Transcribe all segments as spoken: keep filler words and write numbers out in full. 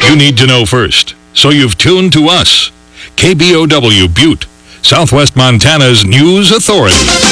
you need to know first. So you've tuned to us. K B O W Butte, Southwest Montana's news authority.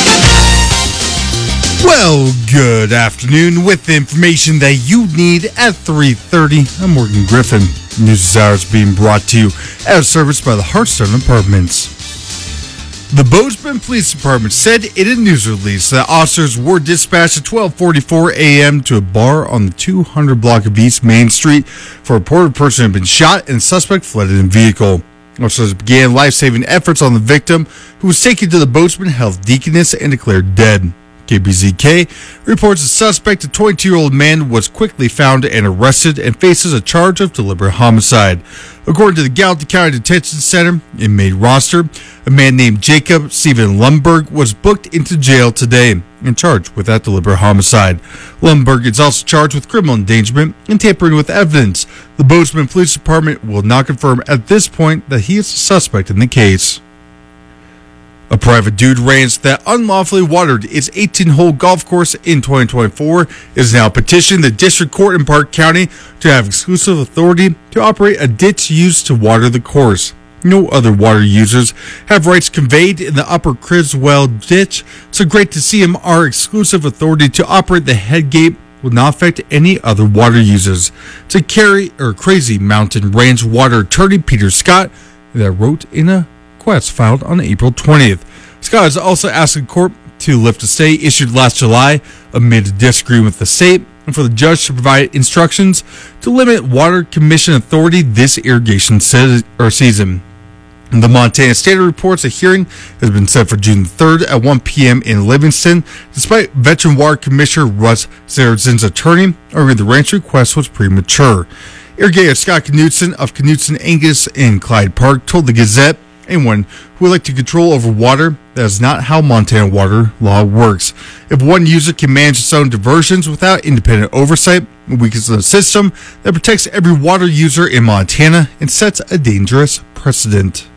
Well, good afternoon. With the information that you need at three thirty, I'm Morgan Griffin. News Hours being brought to you as serviced by the Hearthstone Apartments. The Bozeman Police Department said in a news release that officers were dispatched at twelve forty-four a.m. to a bar on the two hundred block of East Main Street for a reported person had been shot and the suspect fled in a vehicle. Officers began life-saving efforts on the victim, who was taken to the Bozeman Health Deaconess and declared dead. K B Z K reports the suspect, a twenty-two-year-old man, was quickly found and arrested and faces a charge of deliberate homicide. According to the Gallatin County Detention Center inmate roster, a man named Jacob Stephen Lundberg was booked into jail today and charged with that deliberate homicide. Lundberg is also charged with criminal endangerment and tampering with evidence. The Bozeman Police Department will not confirm at this point that he is a suspect in the case. A private dude ranch that unlawfully watered its eighteen-hole golf course in twenty twenty-four is now petitioning the district court in Park County to have exclusive authority to operate a ditch used to water the course. No other water users have rights conveyed in the Upper Criswell ditch, so great to see him. Our exclusive authority to operate the head gate will not affect any other water users. To carry or Crazy Mountain Ranch water attorney Peter Scott that wrote in a request filed on April twentieth. Scott is also asking court to lift a stay issued last July amid a disagreement with the state and for the judge to provide instructions to limit Water Commission authority this irrigation se- or season. The Montana Standard reports a hearing has been set for June third at one p.m. in Livingston, despite Veteran Water Commissioner Russ Sarazin's attorney arguing the ranch request was premature. Irrigator Scott Knutson of Knutson Angus in Clyde Park told the Gazette, anyone who would like to control over water, that is not how Montana water law works. If one user can manage its own diversions without independent oversight, it weakens the system that protects every water user in Montana and sets a dangerous precedent.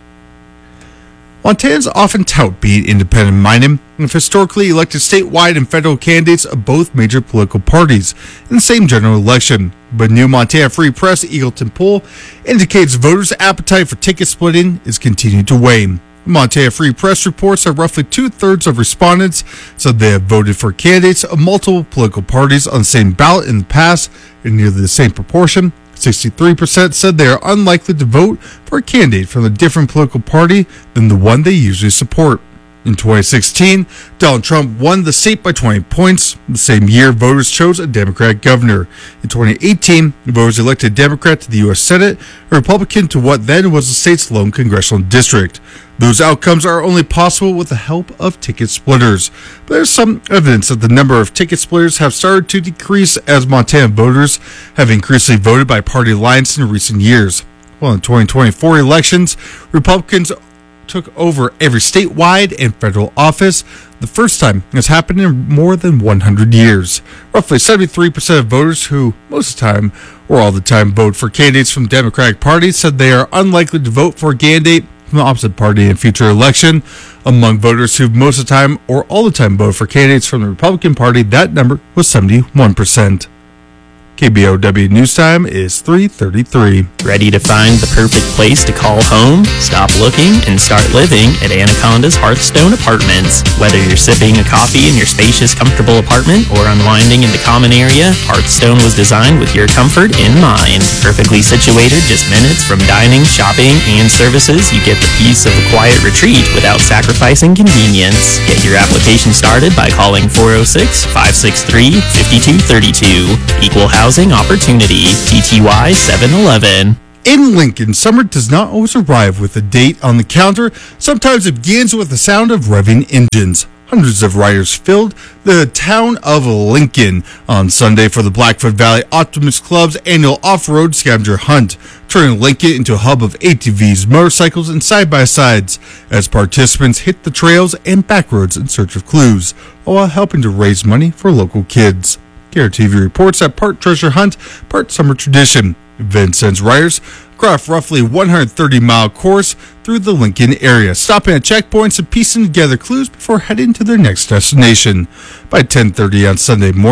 Montanans often tout being independent-minded and have historically elected statewide and federal candidates of both major political parties in the same general election. But new Montana Free Press Eagleton poll indicates voters' appetite for ticket splitting is continuing to wane. Montana Free Press reports that roughly two-thirds of respondents said they have voted for candidates of multiple political parties on the same ballot in the past, in nearly the same proportion. sixty-three percent said they are unlikely to vote for a candidate from a different political party than the one they usually support. In twenty sixteen, Donald Trump won the state by twenty points. The same year, voters chose a Democratic governor. In twenty eighteen, voters elected a Democrat to the U S Senate, a Republican to what then was the state's lone congressional district. Those outcomes are only possible with the help of ticket splitters. But there's some evidence that the number of ticket splitters have started to decrease as Montana voters have increasingly voted by party lines in recent years. Well, in twenty twenty-four elections, Republicans took over every statewide and federal office, the first time has happened in more than one hundred years. Roughly seventy-three percent of voters who, most of the time or all the time, vote for candidates from Democratic parties said they are unlikely to vote for a candidate from the opposite party in a future election. Among voters who most of the time or all the time vote for candidates from the Republican Party, that number was seventy-one percent. K B O W News Time is three thirty-three. Ready to find the perfect place to call home? Stop looking and start living at Anaconda's Hearthstone Apartments. Whether you're sipping a coffee in your spacious, comfortable apartment or unwinding in the common area, Hearthstone was designed with your comfort in mind. Perfectly situated just minutes from dining, shopping, and services, you get the peace of a quiet retreat without sacrificing convenience. Get your application started by calling four oh six, five six three, five two three two. Equal housing opportunity. T T Y seven eleven. In Lincoln, summer does not always arrive with a date on the calendar. Sometimes it begins with the sound of revving engines. Hundreds of riders filled the town of Lincoln on Sunday for the Blackfoot Valley Optimist Club's annual off-road scavenger hunt, turning Lincoln into a hub of A T Vs, motorcycles, and side-by-sides as participants hit the trails and back roads in search of clues, while helping to raise money for local kids. K R T V reports that part treasure hunt, part summer tradition. Event sends riders across roughly one hundred thirty mile course through the Lincoln area, stopping at checkpoints and piecing together clues before heading to their next destination. By ten thirty on Sunday morning,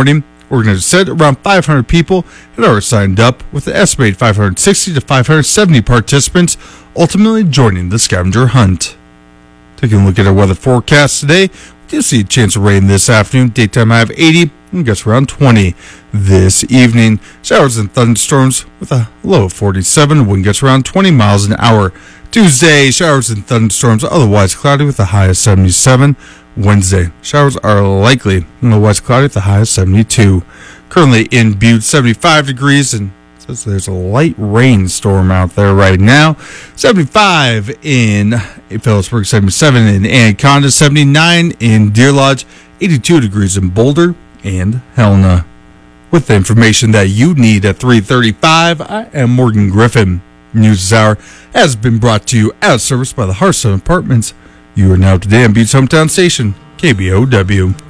Organizers said around five hundred people had already signed up, with an estimated five hundred sixty to five hundred seventy participants ultimately joining the scavenger hunt. Taking a look at our weather forecast today, we do see a chance of rain this afternoon. Daytime high of eighty and gusts around twenty. This evening, showers and thunderstorms with a low of forty-seven. Wind gusts around twenty miles an hour. Tuesday, showers and thunderstorms, otherwise cloudy with a high of seventy-seven. Wednesday, showers are likely, otherwise cloudy with a high of seventy-two. Currently in Butte, seventy-five degrees, and it says there's a light rainstorm out there right now. seventy-five in Phillipsburg, seventy-seven in Anaconda, seventy-nine in Deer Lodge, eighty-two degrees in Boulder and Helena. With the information that you need at three thirty-five, I am Morgan Griffin. News this hour has been brought to you as serviced by the Hearthstone Apartments. You are now today on Butte's hometown station, K B O W.